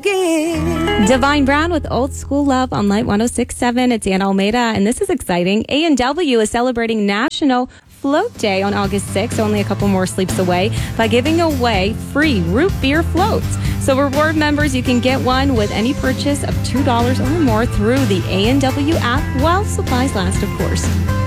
again. Divine Brown with Old School Love on Light 106.7. It's Ann Almeida, and this is exciting. A&W is celebrating National Float Day on August 6th, only a couple more sleeps away, by giving away free root beer floats. So reward members, you can get one with any purchase of $2 or more through the A&W app while supplies last, of course.